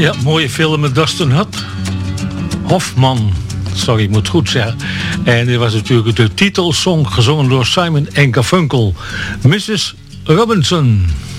Ja, mooie film met Dustin Hoffman. Sorry, ik moet het goed zeggen. En dit was natuurlijk de titelsong gezongen door Simon & Garfunkel. Mrs. Robinson.